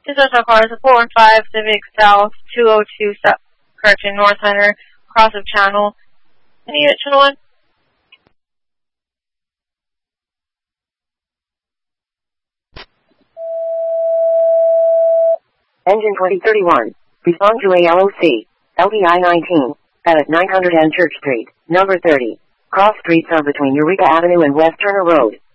Two special cars, a 4 and 5 Civic South 202 correction, North Hunter, cross of Channel. Any unit, Channel 1? Engine 2031. Respond to ALOC. LBI 19. At 900 N Church Street, number 30. Cross streets are between Eureka Avenue and West Turner Road.